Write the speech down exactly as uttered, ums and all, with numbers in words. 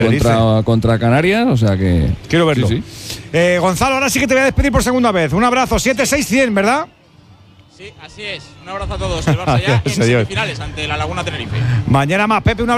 contra, contra Canarias, o sea que… Quiero verlo. Sí, sí. Eh, Gonzalo, ahora sí que te voy a despedir por segunda vez. Un abrazo, siete seis cien, ¿verdad? Sí, así es. Un abrazo a todos. El Barça ya en Adiós. semifinales ante la Laguna Tenerife. Mañana más, Pepe, un abrazo.